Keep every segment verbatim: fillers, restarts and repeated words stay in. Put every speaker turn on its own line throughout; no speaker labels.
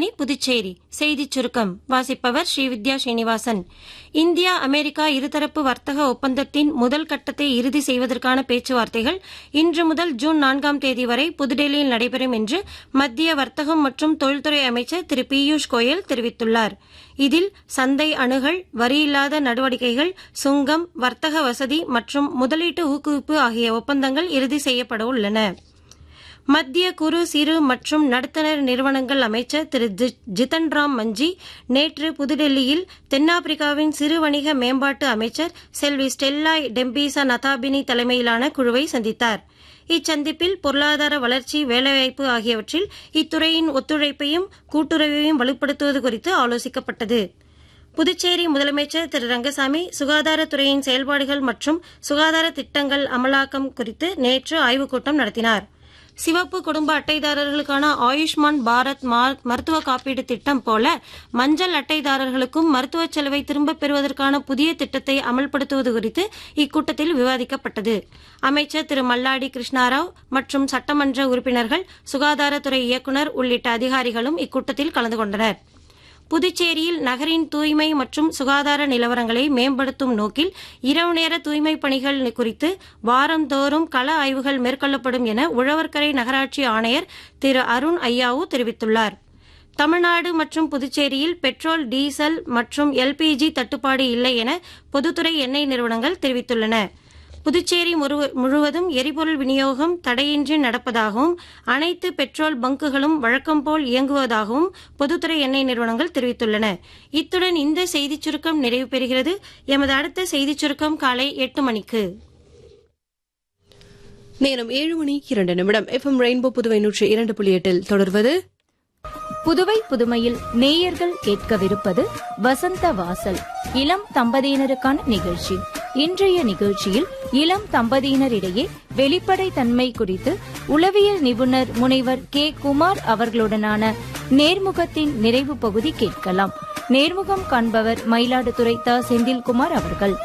ஆகாஷ்வாணி புதுச்சேரி செய்திச் சுருக்கம் வாசிப்பவர் ஸ்ரீவித்யா ஸ்ரீனிவாசன். இந்தியா அமெரிக்கா இருதரப்பு வர்த்தக ஒப்பந்தத்தின் முதல் கட்டத்தை இறுதி செய்வதற்கான பேச்சுவார்த்தைகள் இன்று முதல் ஜூன் நான்காம் தேதி வரை புதுடெல்லியில் நடைபெறும் என்று மத்திய வர்த்தகம் மற்றும் தொழில்துறை அமைச்சர் திரு பியூஷ் கோயல் தெரிவித்துள்ளார். இதில் சந்தை அணுகல், வரியில்லாத நடவடிக்கைகள், சுங்கம், வர்த்தக வசதி மற்றும் முதலீட்டு ஊக்குவிப்பு ஆகிய ஒப்பந்தங்கள் இறுதி செய்யப்பட உள்ளன. மத்திய குறு சிறு மற்றும் நடுத்தர நிறுவனங்கள் அமைச்சர் திரு ஜிதன் ராம் மஞ்சி நேற்று புதுடெல்லியில் தென்னாப்பிரிக்காவின் சிறு வணிக மேம்பாட்டு அமைச்சர் செல்வி ஸ்டெல்லா டெம்பிசா நதாபினி தலைமையிலான குழுவை சந்தித்தார். இச்சந்திப்பில் பொருளாதார வளர்ச்சி, வேலைவாய்ப்பு ஆகியவற்றில் இத்துறையின் ஒத்துழைப்பையும் கூட்டுறவையும் வலுப்படுத்துவது குறித்து ஆலோசிக்கப்பட்டது. புதுச்சேரி முதலமைச்சர் திரு ரங்கசாமி சுகாதாரத்துறையின் செயல்பாடுகள் மற்றும் சுகாதார திட்டங்கள் அமலாக்கம் குறித்து நேற்று ஆய்வுக் கூட்டம் நடத்தினார். சிவப்பு குடும்ப அட்டைதாரர்களுக்கான ஆயுஷ்மான் பாரத் மருத்துவ காப்பீடு திட்டம் போல மஞ்சள் அட்டைதாரர்களுக்கும் மருத்துவ செலவை திரும்பப் பெறுவதற்கான புதிய திட்டத்தை அமல்படுத்துவது குறித்து இக்கூட்டத்தில் விவாதிக்கப்பட்டது. அமைச்சர் திரு மல்லாடி கிருஷ்ணாராவ் மற்றும் சட்டமன்ற உறுப்பினர்கள், சுகாதாரத்துறை இயக்குநர் உள்ளிட்ட அதிகாரிகளும் இக்கூட்டத்தில் கலந்து கொண்டனர். புதுச்சேரியில் நகரின் தூய்மை மற்றும் சுகாதார நிலவரங்களை மேம்படுத்தும் நோக்கில் இரவு நேர தூய்மை பணிகள் குறித்து வாரந்தோறும் கள ஆய்வுகள் மேற்கொள்ளப்படும் என உழவர்கரை நகராட்சி ஆணையர் திரு அருண் ஐயாவு தெரிவித்துள்ளார். தமிழ்நாடு மற்றும் புதுச்சேரியில் பெட்ரோல், டீசல் மற்றும் எல்பிஜி தட்டுப்பாடு இல்லை என பொதுத்துறை எண்ணெய் நிறுவனங்கள் தெரிவித்துள்ளன. புதுச்சேரி முழுவதும் எரிபொருள் விநியோகம் தடையின்றி நடப்பதாகவும் அனைத்து பெட்ரோல் பங்குகளும் வழக்கம்போல் இயங்குவதாகவும் பொதுத்துறை எண்ணெய் நிறுவனங்கள் தெரிவித்துள்ளன. இத்துடன் இந்த செய்திச் சுருக்கம் நிறைவு பெறுகிறது. எமது அடுத்த செய்திச் சுருக்கம் காலை எட்டு மணிக்கு.
நேரம் ஏழு மணி இரண்டு நிமிடம். எஃப்எம் ரெயின்போ புதுவை நூற்றி இரண்டு புள்ளி எட்டில் தொடர்வது
புதுவை புதுமையில் நேயர்கள் கேட்கவிருப்பது வசந்த வாசல், இளம் தம்பதியினருக்கான நிகழ்ச்சி. இன்றைய நிகழ்ச்சியில் இளம் தம்பதியினரிடையே வெளிப்படை தன்மை குறித்து உளவியல் நிபுணர் முனைவர் கே குமார் அவர்களுடனான நேர்முகத்தின் நிறைவு பகுதி கேட்கலாம். நேர்முகம் காண்பவர் மயிலாடுதுறை த செந்தில்குமார் அவர்கள்.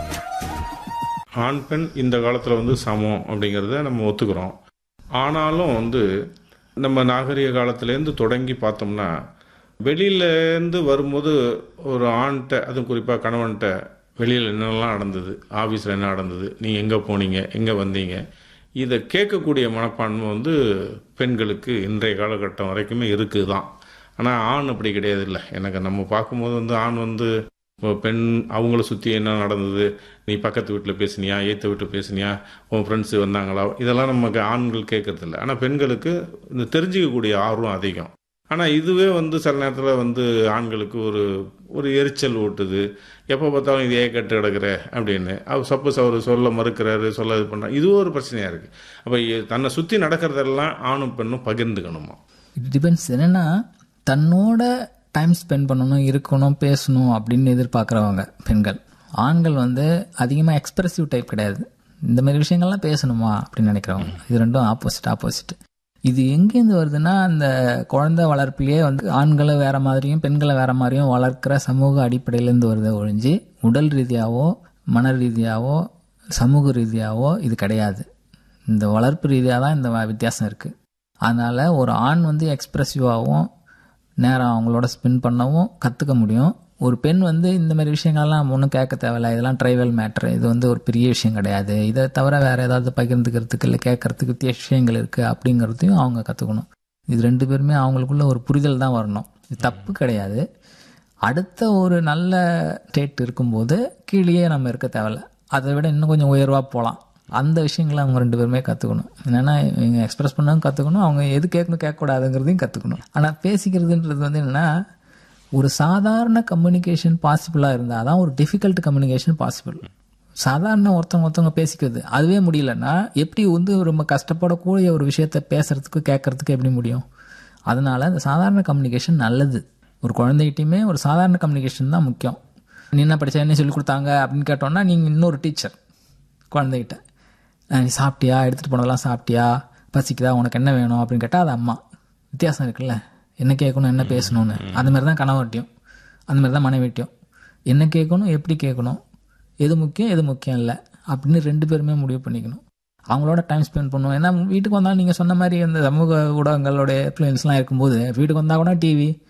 ஆண் பெண் இந்த காலத்தில் வந்து சமம் அப்படிங்கிறத நம்ம ஒத்துக்கிறோம். ஆனாலும் வந்து நம்ம நாகரிக காலத்திலேருந்து தொடங்கி பார்த்தோம்னா வெளியிலேருந்து வரும்போது ஒரு ஆண்கிட்ட, அதுவும் குறிப்பாக கணவன்கிட்ட வெளியில் என்னெல்லாம் நடந்தது, ஆஃபீஸில் என்ன நடந்தது, நீங்கள் எங்கே போனீங்க, எங்கே வந்தீங்க, இதை கேட்கக்கூடிய மனப்பான்மை வந்து பெண்களுக்கு இன்றைய காலகட்டம் வரைக்குமே இருக்குது தான். ஆனால் ஆண் அப்படி கிடையாது. இல்லை, எனக்கு நம்ம பார்க்கும்போது வந்து ஆண் வந்து பெண் அவங்கள சுற்றி என்ன நடந்தது, நீ பக்கத்து வீட்டில் பேசுனியா, ஏற்ற வீட்டில் பேசுனியா, உன் ஃப்ரெண்ட்ஸு வந்தாங்களா, இதெல்லாம் நமக்கு ஆண்கள் கேட்கறதில்ல. ஆனால் பெண்களுக்கு இந்த தெரிஞ்சிக்கக்கூடிய ஆர்வம் அதிகம். ஆனால் இதுவே வந்து சில நேரத்தில் வந்து ஆண்களுக்கு ஒரு ஒரு எரிச்சல் ஊட்டுது. எப்போ பார்த்தாலும் இது ஏ கட்டு கிடக்குற அப்படின்னு அவர் சப்போஸ் அவர் சொல்ல மறுக்கிறாரு, சொல்ல இது பண்ணுறாரு, இதுவும் ஒரு பிரச்சனையாக இருக்குது. அப்போ தன்னை சுற்றி நடக்கிறதெல்லாம் ஆணும் பெண்ணும் பகிர்ந்துக்கணுமா?
It depends. என்னென்னா தன்னோட டைம் ஸ்பெண்ட் பண்ணணும், இருக்கணும், பேசணும் அப்படின்னு எதிர்பார்க்குறவங்க பெண்கள். ஆண்கள் வந்து அதிகமாக எக்ஸ்பிரசிவ் டைப் கிடையாது. இந்த மாதிரி விஷயங்கள்லாம் பேசணுமா அப்படின்னு நினைக்கிறவங்க. இது ரெண்டும் ஆப்போசிட் ஆப்போசிட். இது எங்கேருந்து வருதுன்னா, அந்த குழந்தை வளர்ப்பிலேயே வந்து ஆண்களை வேற மாதிரியும் பெண்களை வேற மாதிரியும் வளர்க்குற சமூக அடிப்படையிலேருந்து வருதை ஒழிஞ்சு உடல் ரீதியாவோ மன ரீதியாவோ சமூக ரீதியாவோ இது கிடையாது. இந்த வளர்ப்பு ரீதியாக தான் இந்த வித்தியாசம் இருக்குது. அதனால் ஒரு ஆண் வந்து எக்ஸ்பிரசிவாகவும் நேரம் அவங்களோட ஸ்பெண்ட் பண்ணவும் கற்றுக்க முடியும். ஒரு பெண் வந்து இந்த மாதிரி விஷயங்கள்லாம் ஒன்றும் கேட்க தேவையில்ல, இதெல்லாம் ட்ரைவல் மேட்ரு, இது வந்து ஒரு பெரிய விஷயம் கிடையாது, இதை தவிர வேறு ஏதாவது பகிர்ந்துக்கிறதுக்கு இல்லை கேட்கறதுக்கு வித்திய விஷயங்கள் இருக்குது அப்படிங்கிறதையும் அவங்க கற்றுக்கணும். இது ரெண்டு பேருமே அவங்களுக்குள்ள ஒரு புரிதல் தான் வரணும். இது தப்பு கிடையாது. அடுத்த ஒரு நல்ல ஸ்டேட் இருக்கும்போது கீழே நம்ம இருக்க தேவையில்ல, அதை விட இன்னும் கொஞ்சம் உயர்வாக போகலாம். அந்த விஷயங்களை அவங்க ரெண்டு பேருமே கற்றுக்கணும். என்னென்னா இவங்க எக்ஸ்பிரஸ் பண்ணவும் கற்றுக்கணும், அவங்க எது கேட்கணும் கேட்கக்கூடாதுங்கிறதையும் கற்றுக்கணும். ஆனால் பேசிக்கிறதுன்றது வந்து என்னென்னா, ஒரு சாதாரண கம்யூனிகேஷன் பாசிபிளாக இருந்தால் தான் ஒரு டிஃபிகல்ட் கம்யூனிகேஷன் பாசிபிள். சாதாரண ஒருத்தவங்க ஒருத்தவங்க பேசிக்கிறது அதுவே முடியலன்னா எப்படி வந்து ரொம்ப கஷ்டப்படக்கூடிய ஒரு விஷயத்த பேசுறதுக்கு கேட்கறதுக்கு எப்படி முடியும்? அதனால இந்த சாதாரண கம்யூனிகேஷன் நல்லது. ஒரு குழந்தைகிட்டையுமே ஒரு சாதாரண கம்யூனிகேஷன் தான் முக்கியம். நீ என்ன படித்தா, என்ன சொல்லி கொடுத்தாங்க அப்படின்னு கேட்டோன்னா நீங்கள் இன்னொரு டீச்சர் குழந்தைகிட்ட நீ சாப்பிட்டியா, எடுத்துகிட்டு போனதெல்லாம் சாப்பிட்டியா, பசிக்குதா, உனக்கு என்ன வேணும் அப்படின்னு கேட்டால் அது அம்மா. வித்தியாசம் இருக்குல்ல, என்ன கேட்கணும் என்ன பேசணும்னு. அந்த மாதிரி தான் கணவர்கிட்டையும் அந்த மாதிரி தான் மனைவிட்டையும் என்ன கேட்கணும், எப்படி கேட்கணும், எது முக்கியம் எது முக்கியம் இல்லை அப்படின்னு ரெண்டு பேருமே முடிவு பண்ணிக்கணும். அவங்களோட டைம் ஸ்பெண்ட் பண்ணுவோம். ஏன்னா வீட்டுக்கு வந்தாலும் நீங்கள் சொன்ன மாதிரி அந்த சமூக ஊடகங்களோட இன்ஃப்ளூயன்ஸ்லாம் இருக்கும்போது வீட்டுக்கு வந்தால் கூட டிவி